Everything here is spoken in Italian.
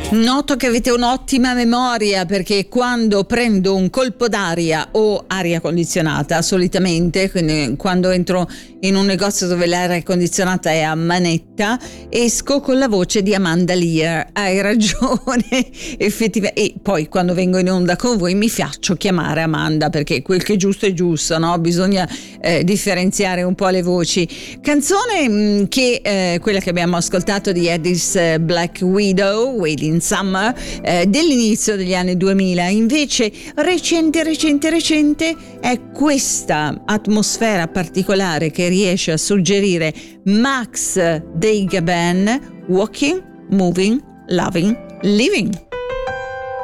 Noto che avete un'ottima memoria, perché quando prendo un colpo d'aria o aria condizionata, solitamente, quindi quando entro in un negozio dove l'aria condizionata è a manetta, esco con la voce di Amanda Lear. Hai ragione, effettivamente. E poi quando vengo in onda con voi mi faccio chiamare Amanda, perché quel che è giusto, no? Bisogna differenziare un po' le voci. Canzone che quella che abbiamo ascoltato di Eddie's Black Widow, Waiting Summer, dell'inizio degli anni 2000. Invece recente è questa atmosfera particolare che riesce a suggerire Max Deigaban, Walking, Moving, Loving, Living.